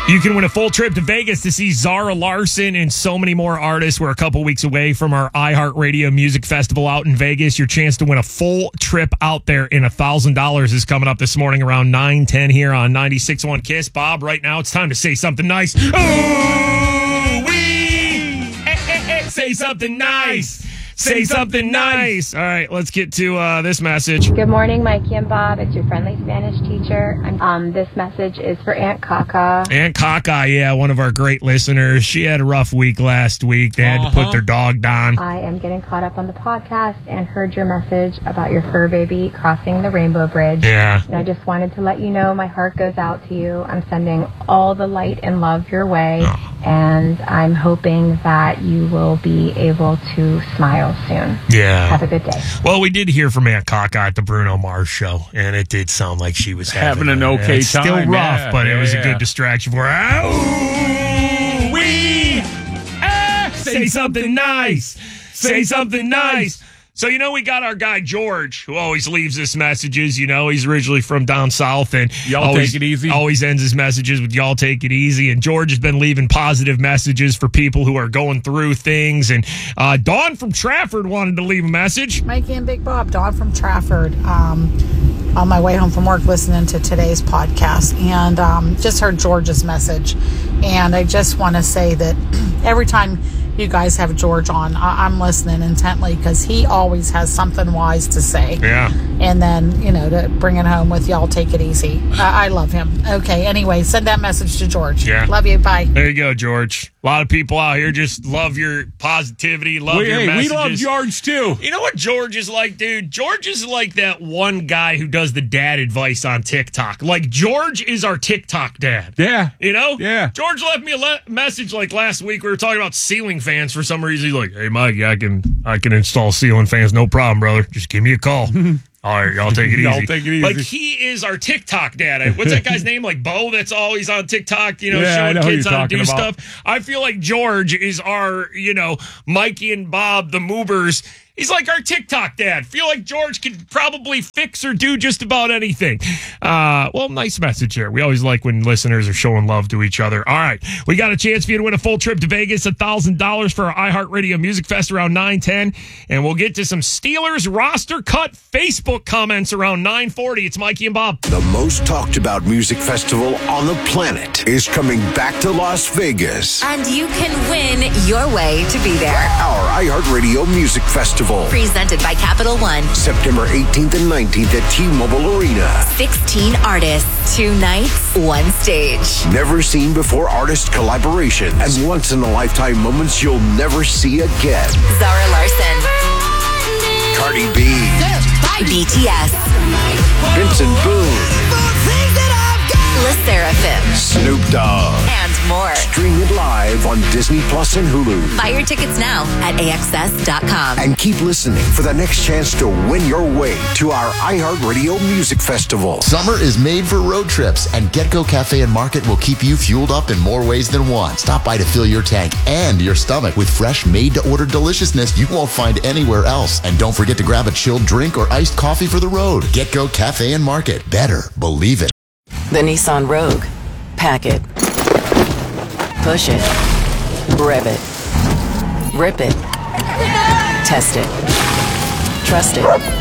You can win a full trip to Vegas to see Zara Larsson and so many more artists. We're a couple weeks away from our iHeartRadio Music Festival out in Vegas. Your chance to win a full trip out there in $1,000 is coming up this morning around 9:10 here on 96.1 KISS. Bob, right now it's time to say something nice. Say something nice. Say something nice. All right, let's get to this message. Good morning, Mikey and Bob. It's your friendly Spanish teacher. This message is for Aunt Caca. Aunt Caca, yeah, one of our great listeners. She had a rough week last week. They had to put their dog down. I am getting caught up on the podcast and heard your message about your fur baby crossing the Rainbow Bridge. Yeah. And I just wanted to let you know my heart goes out to you. I'm sending all the light and love your way. And I'm hoping that you will be able to smile soon. Yeah. Have a good day. Well, we did hear from Aunt Caca at the Bruno Mars show, and it did sound like she was having an okay it's time. Still rough, yeah, but it was a good distraction for her. Say something nice. Say something nice. So, we got our guy George, who always leaves us messages. He's originally from down south, and y'all take it easy. Always ends his messages with y'all take it easy. And George has been leaving positive messages for people who are going through things. And Dawn from Trafford wanted to leave a message. Mikey and Big Bob, Dawn from Trafford. On my way home from work, listening to today's podcast, and just heard George's message. And I just want to say that every time you guys have George on, I'm listening intently because he always has something wise to say. Yeah. And then, to bring it home with y'all take it easy. I love him. Okay, anyway, send that message to George. Yeah. Love you. Bye. There you go, George. A lot of people out here just love your positivity, love your messages. We love George, too. You know what George is like, dude? George is like that one guy who does the dad advice on TikTok. Like, George is our TikTok dad. Yeah. Yeah. George left me a message like last week. We were talking about ceiling fans for some reason. He's like, hey, Mike, I can install ceiling fans. No problem, brother. Just give me a call. All right, y'all take it easy. Y'all take it easy. Like, he is our TikTok dad. What's that guy's name? Like, Bo, that's always on TikTok, showing kids how to do stuff. I feel like George is our, Mikey and Bob, the Moobers. He's like our TikTok dad. Feel like George could probably fix or do just about anything. Well, nice message here. We always like when listeners are showing love to each other. All right. We got a chance for you to win a full trip to Vegas, $1,000 for our iHeartRadio Music Fest around 9:10. And we'll get to some Steelers roster cut Facebook comments around 9:40. It's Mikey and Bob. The most talked about music festival on the planet is coming back to Las Vegas. And you can win your way to be there. Our iHeartRadio Music Festival. Presented by Capital One. September 18th and 19th at T-Mobile Arena. 16 artists, 2 nights, 1 stage. Never seen before artist collaborations and once-in-a-lifetime moments you'll never see again. Zara Larsson. Cardi B. BTS. Vincent Boone. Le Sserafim. Snoop Dogg. And more. Stream it live on Disney Plus and Hulu. Buy your tickets now at AXS.com. And keep listening for the next chance to win your way to our iHeartRadio Music Festival. Summer is made for road trips, and GetGo Cafe and Market will keep you fueled up in more ways than one. Stop by to fill your tank and your stomach with fresh, made-to-order deliciousness you won't find anywhere else. And don't forget to grab a chilled drink or iced coffee for the road. GetGo Cafe and Market. Better believe it. The Nissan Rogue. Pack it. Push it. Rev it. Rip it. Test it. Trust it.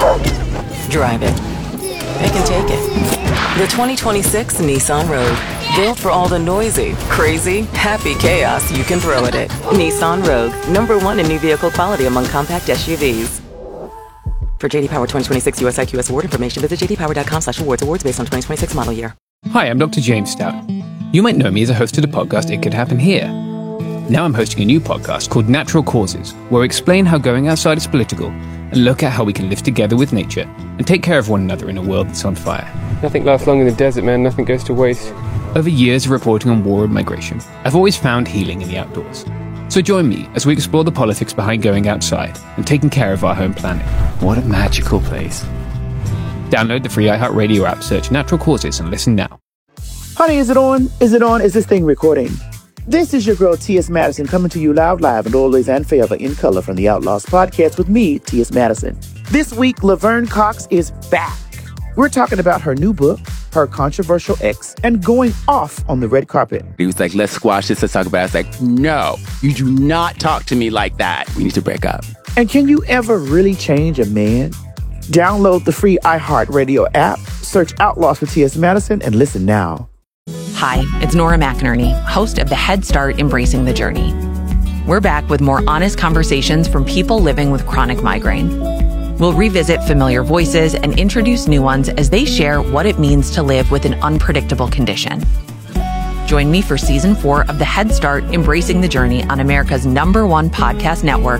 Drive it. Pick and take it. The 2026 Nissan Rogue. Built for all the noisy, crazy, happy chaos you can throw at it. Nissan Rogue. #1 in new vehicle quality among compact SUVs. For JD Power 2026 US IQS award information, visit jdpower.com/awards. Awards based on 2026 model year. Hi, I'm Dr. James Stout. You might know me as a host of the podcast It Could Happen Here. Now I'm hosting a new podcast called Natural Causes, where we explain how going outside is political and look at how we can live together with nature and take care of one another in a world that's on fire. Nothing lasts long in the desert, man. Nothing goes to waste. Over years of reporting on war and migration, I've always found healing in the outdoors. So join me as we explore the politics behind going outside and taking care of our home planet. What a magical place. Download the free iHeartRadio app, search Natural Causes, and listen now. Honey, is it on? Is it on? Is this thing recording? This is your girl, T.S. Madison, coming to you loud, live, and always and forever in color from the Outlaws podcast with me, T.S. Madison. This week, Laverne Cox is back. We're talking about her new book, her controversial ex, and going off on the red carpet. He was like, let's squash this, let's talk about it. I was like, no, you do not talk to me like that. We need to break up. And can you ever really change a man? Download the free iHeartRadio app, search Outlaws with T.S. Madison, and listen now. Hi, it's Nora McInerney, host of the Head Start Embracing the Journey. We're back with more honest conversations from people living with chronic migraine. We'll revisit familiar voices and introduce new ones as they share what it means to live with an unpredictable condition. Join me for Season 4 of the Head Start Embracing the Journey on America's #1 podcast network,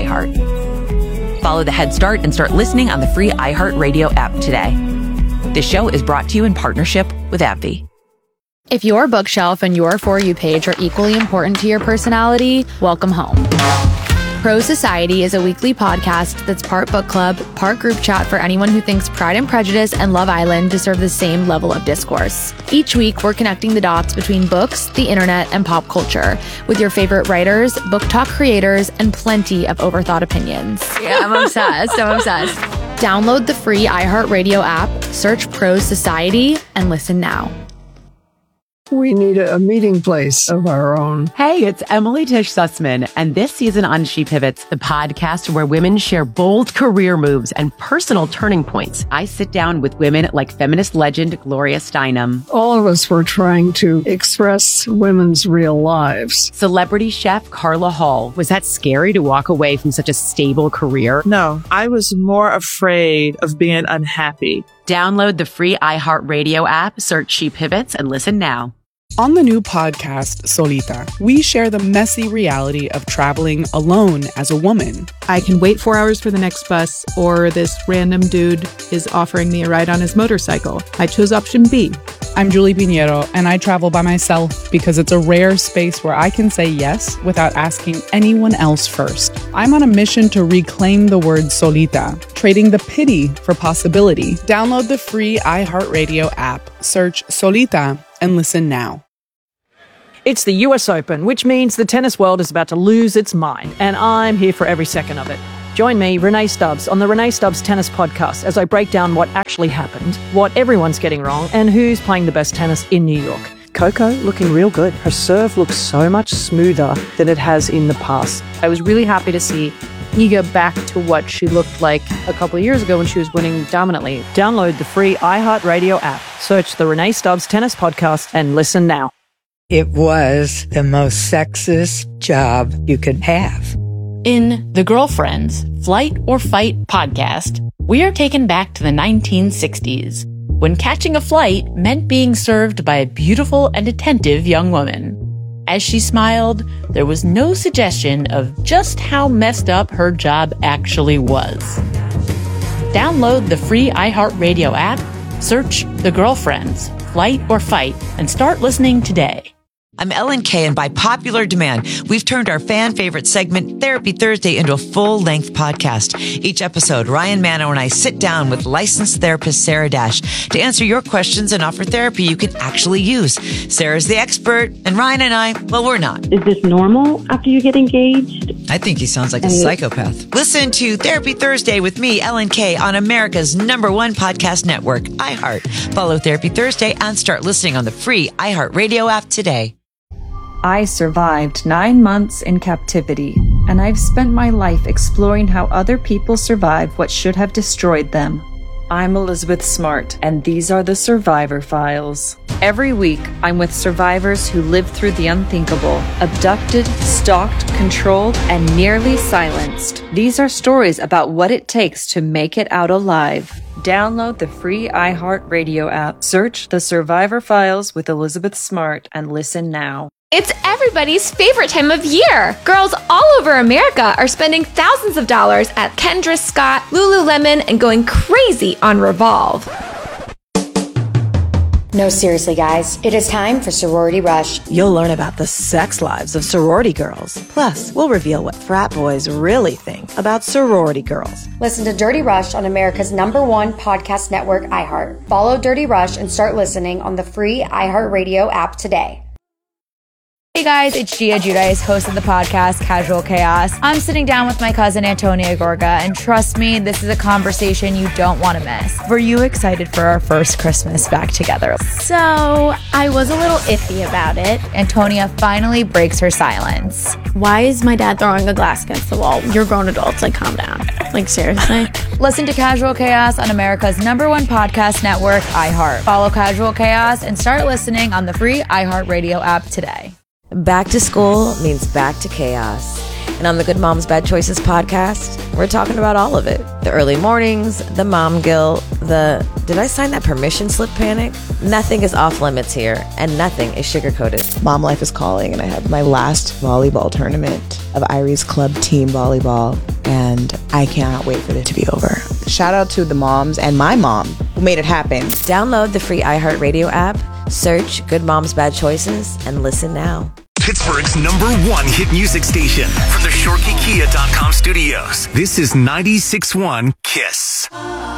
iHeart. Follow the Head Start and start listening on the free iHeartRadio app today. This show is brought to you in partnership with AbbVie. If your bookshelf and your For You page are equally important to your personality, welcome home. Pro Society is a weekly podcast that's part book club, part group chat for anyone who thinks Pride and Prejudice and Love Island deserve the same level of discourse. Each week, we're connecting the dots between books, the internet, and pop culture with your favorite writers, book talk creators, and plenty of overthought opinions. Yeah, I'm obsessed. Download the free iHeartRadio app, search Pro Society, and listen now. We need a meeting place of our own. Hey, it's Emily Tish Sussman, and this season on She Pivots, the podcast where women share bold career moves and personal turning points. I sit down with women like feminist legend Gloria Steinem. All of us were trying to express women's real lives. Celebrity chef Carla Hall. Was that scary to walk away from such a stable career? No, I was more afraid of being unhappy. Download the free iHeartRadio app, search She Pivots, and listen now. On the new podcast, Solita, we share the messy reality of traveling alone as a woman. I can wait 4 hours for the next bus, or this random dude is offering me a ride on his motorcycle. I chose option B. I'm Julie Pinheiro, and I travel by myself because it's a rare space where I can say yes without asking anyone else first. I'm on a mission to reclaim the word solita, trading the pity for possibility. Download the free iHeartRadio app, search Solita, and listen now. It's the US Open, which means the tennis world is about to lose its mind, and I'm here for every second of it. Join me, Renee Stubbs, on the Renee Stubbs Tennis Podcast as I break down what actually happened, what everyone's getting wrong, and who's playing the best tennis in New York. Coco looking real good. Her serve looks so much smoother than it has in the past. I was really happy to see Iga back to what she looked like a couple of years ago when she was winning dominantly. Download the free iHeartRadio app, search the Renee Stubbs Tennis Podcast, and listen now. It was the most sexist job you could have. In The Girlfriends, Flight or Fight podcast, we are taken back to the 1960s, when catching a flight meant being served by a beautiful and attentive young woman. As she smiled, there was no suggestion of just how messed up her job actually was. Download the free iHeartRadio app, search The Girlfriends, Flight or Fight, and start listening today. I'm Ellen Kay, and by popular demand, we've turned our fan favorite segment, Therapy Thursday, into a full-length podcast. Each episode, Ryan Manno and I sit down with licensed therapist Sarah Dash to answer your questions and offer therapy you can actually use. Sarah's the expert, and Ryan and I, well, we're not. Is this normal after you get engaged? I think he sounds like a psychopath. Listen to Therapy Thursday with me, Ellen Kay, on America's #1 podcast network, iHeart. Follow Therapy Thursday and start listening on the free iHeartRadio app today. I survived 9 months in captivity, and I've spent my life exploring how other people survive what should have destroyed them. I'm Elizabeth Smart, and these are the Survivor Files. Every week, I'm with survivors who lived through the unthinkable, abducted, stalked, controlled, and nearly silenced. These are stories about what it takes to make it out alive. Download the free iHeartRadio app, search The Survivor Files with Elizabeth Smart, and listen now. It's everybody's favorite time of year. Girls all over America are spending thousands of dollars at Kendra Scott, Lululemon, and going crazy on Revolve. No, seriously, guys. It is time for Sorority Rush. You'll learn about the sex lives of sorority girls. Plus, we'll reveal what frat boys really think about sorority girls. Listen to Dirty Rush on America's #1 podcast network, iHeart. Follow Dirty Rush and start listening on the free iHeartRadio app today. Hey guys, it's Gia Giudice, host of the podcast Casual Chaos. I'm sitting down with my cousin Antonia Gorga, and trust me, this is a conversation you don't want to miss. Were you excited for our first Christmas back together? So, I was a little iffy about it. Antonia finally breaks her silence. Why is my dad throwing a glass against the wall? You're grown adults, like calm down. Like seriously? Listen to Casual Chaos on America's #1 podcast network, iHeart. Follow Casual Chaos and start listening on the free iHeartRadio app today. Back to school means back to chaos. And on the Good Moms Bad Choices podcast, we're talking about all of it. The early mornings, the mom guilt, the did I sign that permission slip panic? Nothing is off limits here, and nothing is sugar-coated. Mom life is calling, and I have my last volleyball tournament of Irie's Club team volleyball, and I cannot wait for it to be over. Shout out to the moms and my mom who made it happen. Download the free iHeartRadio app, search Good Moms Bad Choices, and listen now. Pittsburgh's #1 hit music station from the ShortKeyKia.com studios. This is 96.1 KISS.